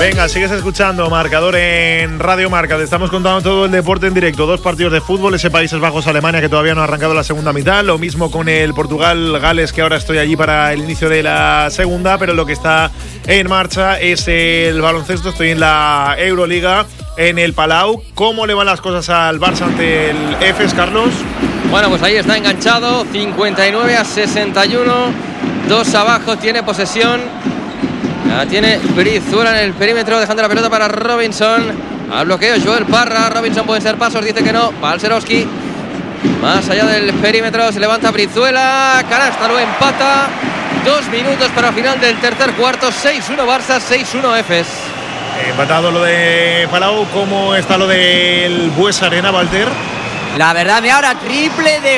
Venga, sigues escuchando Marcador en Radio Marca. Te estamos contando todo el deporte en directo. 2 partidos de fútbol, ese Países Bajos-Alemania que todavía no ha arrancado la segunda mitad. Lo mismo con el Portugal-Gales, que ahora estoy allí para el inicio de la segunda. Pero lo que está en marcha es el baloncesto. Estoy en la Euroliga, en el Palau. ¿Cómo le van las cosas al Barça ante el EFES, Carlos? Bueno, pues ahí está enganchado, 59-61. 2 abajo, tiene posesión. La tiene Brizuela en el perímetro, dejando la pelota para Robinson. Al bloqueo, Joel Parra. Robinson puede ser pasos, dice que no. Balcerowski. Más allá del perímetro, se levanta Brizuela. Canasta, lo empata. 2 minutos para el final del tercer cuarto. 6-1 Barça, 6-1 EFES. Empatado lo de Palau. ¿Cómo está lo del Bues Arena, Walter? La verdad, ahora triple de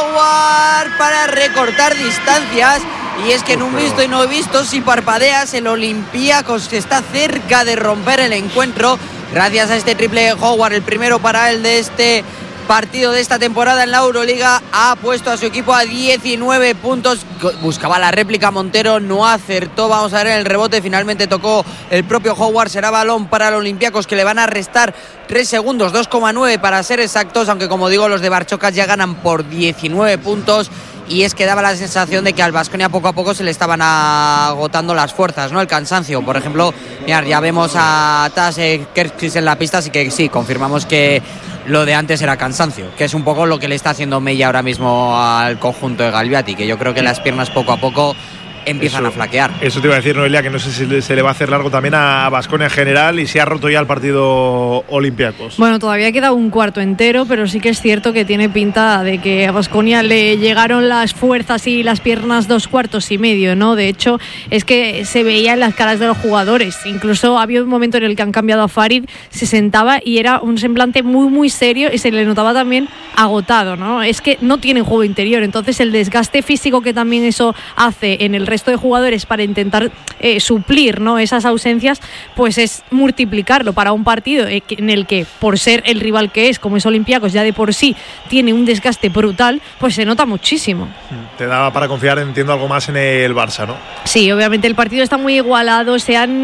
Howard para recortar distancias. Y es que en un visto y no visto, si parpadeas, el Olympiacos que está cerca de romper el encuentro gracias a este triple de Howard, el primero para él de este partido de esta temporada en la Euroliga. Ha puesto a su equipo a 19 puntos. Buscaba la réplica Montero, no acertó. Vamos a ver el rebote, finalmente tocó el propio Howard. Será balón para el Olympiacos, que le van a restar 3 segundos, 2,9 para ser exactos, aunque como digo, los de Barchocas ya ganan por 19 puntos. Y es que daba la sensación de que al Baskonia poco a poco se le estaban agotando las fuerzas, ¿no? El cansancio. Por ejemplo, mirad, ya vemos a Tas Kerskis en la pista, así que sí, confirmamos que lo de antes era cansancio, que es un poco lo que le está haciendo Mella ahora mismo al conjunto de Galviati, que yo creo que las piernas poco a poco empiezan a flaquear. Eso te iba a decir, Noelia, que no sé si se le va a hacer largo también a Baskonia en general y se ha roto ya el partido Olympiacos. Bueno, todavía queda un cuarto entero, pero sí que es cierto que tiene pinta de que a Baskonia le llegaron las fuerzas y las piernas 2 cuartos y medio, ¿no? De hecho, es que se veía en las caras de los jugadores. Incluso había un momento en el que han cambiado a Farid, se sentaba y era un semblante muy, muy serio y se le notaba también agotado, ¿no? Es que no tienen juego interior, entonces el desgaste físico que también eso hace en el resto de jugadores para intentar suplir, ¿no?, esas ausencias, pues es multiplicarlo para un partido en el que, por ser el rival que es, como es Olympiacos, ya de por sí tiene un desgaste brutal, pues se nota muchísimo. Te daba para confiar, entiendo, algo más en el Barça, ¿no? Sí, obviamente el partido está muy igualado,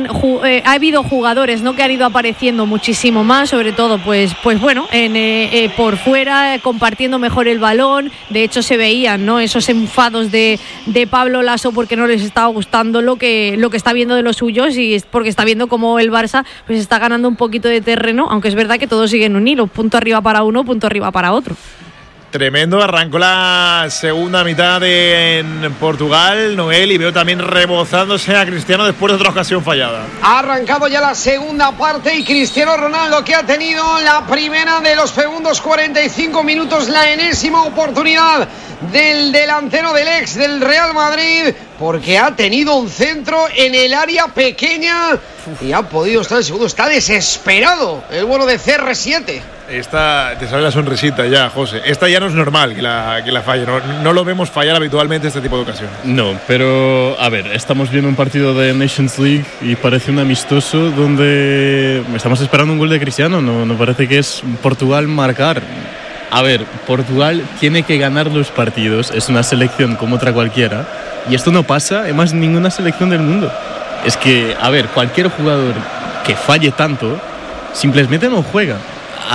ha habido jugadores, ¿no?, que han ido apareciendo muchísimo más, sobre todo pues bueno, por fuera, compartiendo mejor el balón. De hecho se veían, ¿no?, esos enfados de Pablo Laso porque no les estaba gustando lo que está viendo de los suyos, y es porque está viendo cómo el Barça pues está ganando un poquito de terreno, aunque es verdad que todos siguen un hilo, punto arriba para uno, punto arriba para otro. Tremendo, arrancó la segunda mitad en Portugal, Noel, y veo también rebozándose a Cristiano después de otra ocasión fallada. Ha arrancado ya la segunda parte y Cristiano Ronaldo, que ha tenido la primera de los segundos 45 minutos, la enésima oportunidad del delantero del ex del Real Madrid, porque ha tenido un centro en el área pequeña y ha podido estar el segundo. Está desesperado el bueno de CR7. Esta, te sale la sonrisita ya, José. Esta ya no es normal que la falle. No lo vemos fallar habitualmente este tipo de ocasiones. No, pero a ver, estamos viendo un partido de Nations League y parece un amistoso donde estamos esperando un gol de Cristiano. No parece que es Portugal marcar. A ver, Portugal tiene que ganar los partidos. Es una selección como otra cualquiera. Y esto no pasa en más ninguna selección del mundo. Es que, a ver, cualquier jugador que falle tanto simplemente no juega.